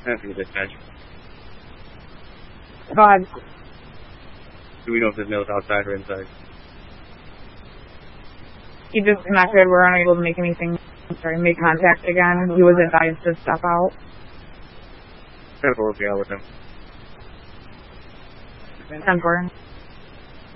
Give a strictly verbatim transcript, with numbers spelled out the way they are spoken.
After the dispatch. Go ahead. Do we know if this mail's outside or inside? He disconnected. We're unable to make anything, sorry, make contact again. He was advised to step out. ten four, okay, I'll with him. ten four.